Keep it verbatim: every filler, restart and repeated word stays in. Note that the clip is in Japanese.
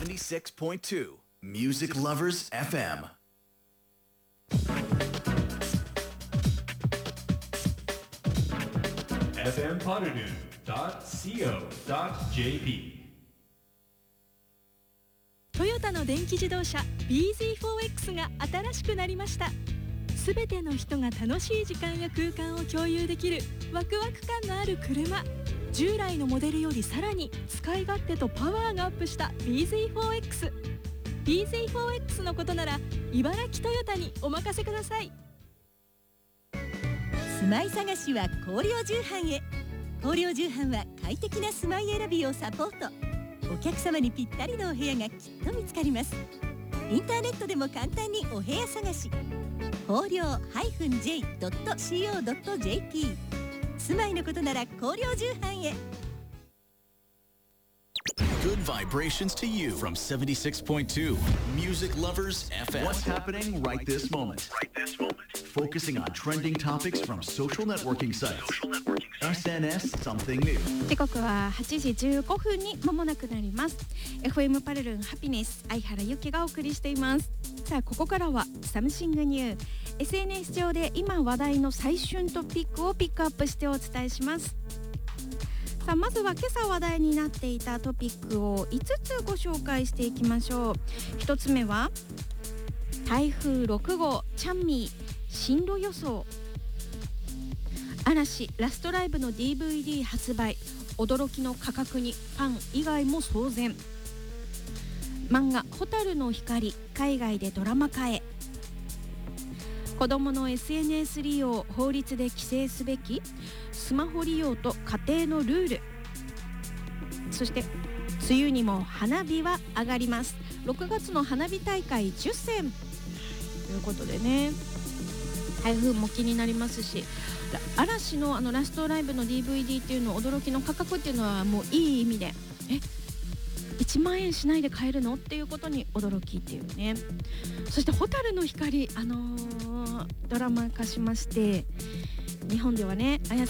seventy-six point two Music Lovers エフエム。 エフエム ポッドニュー ドット シーオー ドット ジェーピー。 トヨタの電気自動車 ビーゼットフォーエックス が新しくなりました。すべての人が楽しい時間や空間を共有できるワクワク感のある車。従来のモデルよりさらに使い勝手とパワーがアップした ビーゼットフォーエックス。 ビーゼットフォーエックス のことなら茨城トヨタにお任せください。 住まい探しは光陵重版へ。光陵重版は快適な住まい選びをサポート。お客様にぴったりのお部屋がきっと見つかります。インターネットでも簡単にお部屋探し。光陵 ジェイドットシーオードットジェーピー。 住まいのことなら光陵重版へ。 Good vibrations to you from seventy-six point two Music Lovers エフエム. What's happening right this moment? Right this moment. Focusing on trending topics from social networking sites.エスエヌエスSomething New. 時刻ははちじじゅうごふんに間もなくなります。 エフエム パルルンハピネス相原由紀がお送りしています。さあここからはサムシングニュー エスエヌエス 上で今話題の最旬トピックをピックアップしてお伝えします。さあまずは今朝話題になっていたトピックをいつつご紹介していきましょう。ひとつめは台風ろくごうチャンミー進路予想。嵐ラストライブの ディーブイディー 発売、驚きの価格にファン以外も騒然。漫画蛍の光海外でドラマ化へ。子どもの エスエヌエス 利用法律で規制すべき、スマホ利用と家庭のルール。そして梅雨にも花火は上がります。ろくがつの花火大会じゅっせんということでね、台風も気になりますし、嵐 の, あのラストライブの ディーブイディー っていうの驚きの価格っていうのはもういい意味で、えいちまんえんしないで買えるのっていうことに驚きっていうね。そして蛍の光、あのー、ドラマ化しまして、日本ではね綾